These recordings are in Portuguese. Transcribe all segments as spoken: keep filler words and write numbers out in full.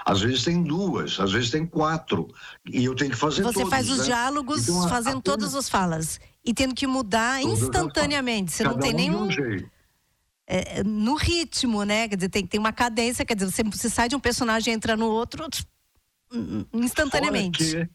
Às vezes tem duas, às vezes tem quatro. E eu tenho que fazer Você todos, faz os né? diálogos Então, fazendo apenas... todas as falas. E tendo que mudar todas instantaneamente. Você Cada não tem um nenhum... de um jeito. É, no ritmo, né? Quer dizer, tem, tem uma cadência, quer dizer, você, você sai de um personagem e entra no outro instantaneamente. Fora que,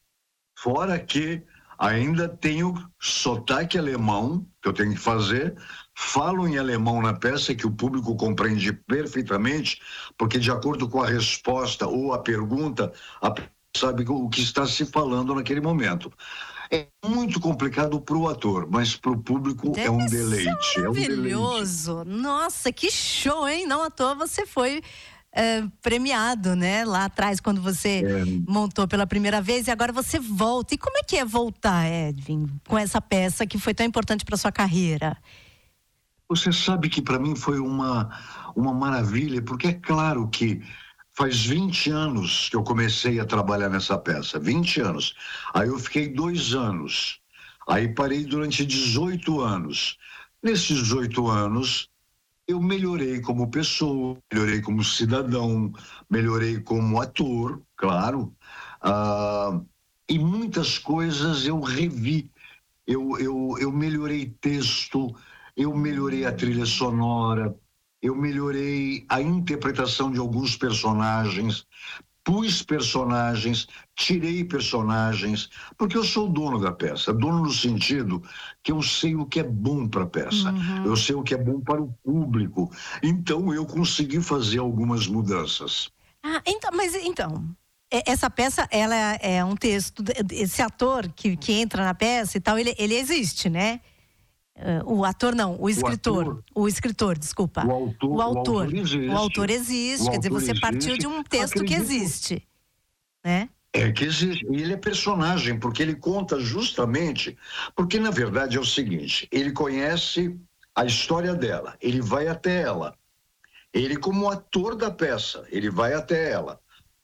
fora que ainda tenho sotaque alemão, que eu tenho que fazer, falo em alemão na peça, que o público compreende perfeitamente, porque de acordo com a resposta ou a pergunta, a pessoa sabe o que está se falando naquele momento. É muito complicado para o ator, mas para o público Deve é um ser deleite. maravilhoso. É um deleite. Nossa, que show, hein? Não à toa você foi é, premiado, né? Lá atrás, quando você é. montou pela primeira vez, e agora você volta. E como é que é voltar, Edvin, com essa peça que foi tão importante para sua carreira? Você sabe que para mim foi uma, uma maravilha, porque é claro que faz vinte anos que eu comecei a trabalhar nessa peça, vinte anos. Aí eu fiquei dois anos, aí parei durante dezoito anos. Nesses dezoito anos, eu melhorei como pessoa, melhorei como cidadão, melhorei como ator, claro, ah, e muitas coisas eu revi. Eu, eu, eu melhorei texto, eu melhorei a trilha sonora, eu melhorei a interpretação de alguns personagens, pus personagens, tirei personagens, porque eu sou o dono da peça, dono no sentido que eu sei o que é bom para a peça, uhum. eu sei o que é bom para o público, então eu consegui fazer algumas mudanças. Ah, então, mas então, essa peça, ela é um texto, esse ator que, que entra na peça e tal, ele, ele existe, né? Uh, o ator não, o escritor, o, ator, o escritor, desculpa. O autor, o autor, o autor existe. O autor existe, o quer dizer, autor você existe. partiu de um texto Acredito. que existe, né? É que existe, e ele é personagem, porque ele conta justamente, porque na verdade é o seguinte, ele conhece a história dela, ele vai até ela, ele como ator da peça, ele vai até ela,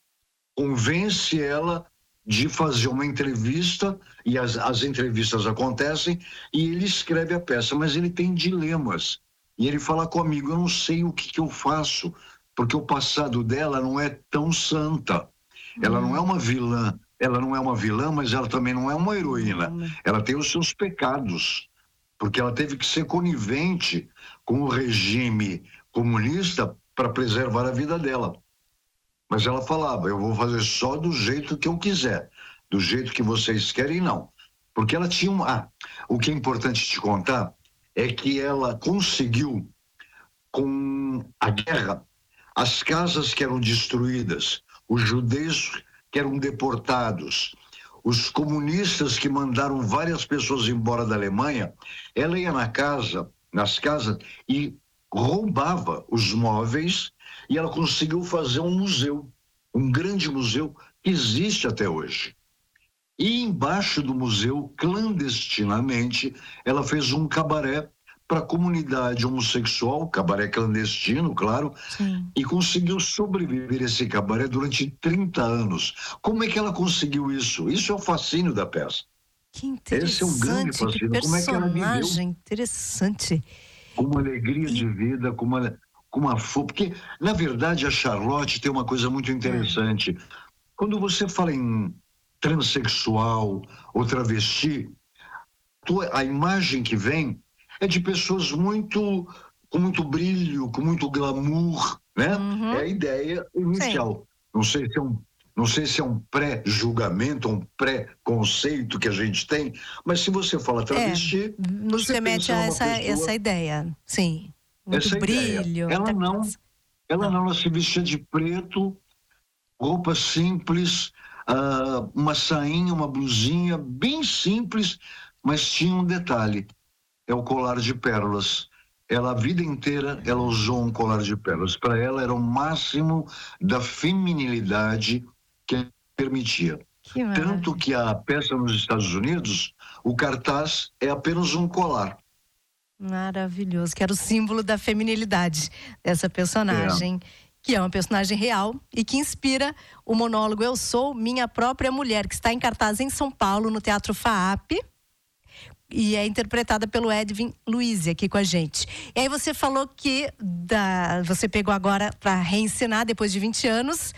convence ela de fazer uma entrevista, e as, as entrevistas acontecem, e ele escreve a peça, mas ele tem dilemas, e ele fala comigo, eu não sei o que, que eu faço, porque o passado dela não é tão santa, ela hum. não é uma vilã, ela não é uma vilã, mas ela também não é uma heroína, hum. ela tem os seus pecados, porque ela teve que ser conivente com o regime comunista para preservar a vida dela. Mas ela falava, eu vou fazer só do jeito que eu quiser, do jeito que vocês querem, não. Porque ela tinha uma... Ah, o que é importante te contar é que ela conseguiu, com a guerra, as casas que eram destruídas, os judeus que eram deportados, os comunistas que mandaram várias pessoas embora da Alemanha, ela ia na casa, nas casas e roubava os móveis, e ela conseguiu fazer um museu, um grande museu que existe até hoje. E embaixo do museu, clandestinamente, ela fez um cabaré para a comunidade homossexual, cabaré clandestino, claro, Sim. e conseguiu sobreviver esse cabaré durante trinta anos. Como é que ela conseguiu isso? Isso é o fascínio da peça. Que interessante, esse é um grande fascínio. Como é que ela viveu? Interessante. Com uma alegria e... de vida, com uma... com uma força, porque na verdade a Charlotte tem uma coisa muito interessante. Quando você fala em transexual ou travesti, a imagem que vem é de pessoas muito com muito brilho, com muito glamour, né? Uhum. É a ideia inicial. Sim. Não sei se é um não sei se é um pré-julgamento, um pré-conceito que a gente tem, mas se você fala travesti, é, você, você mete essa essa ideia, sim. Muito Essa brilho. Ideia. Ela não, ela não, ela se vestia de preto, roupa simples, uh, uma sainha, uma blusinha bem simples, mas tinha um detalhe, é o colar de pérolas. Ela, a vida inteira, ela usou um colar de pérolas. Para ela era o máximo da feminilidade que permitia. Que Tanto que a peça nos Estados Unidos, o cartaz é apenas um colar. Maravilhoso, que era o símbolo da feminilidade dessa personagem, é. que é uma personagem real e que inspira o monólogo Eu Sou Minha Própria Mulher, que está em cartaz em São Paulo, no Teatro FAAP, e é interpretada pelo Edvin Luiz aqui com a gente. E aí você falou que da, você pegou agora para reencenar depois de vinte anos,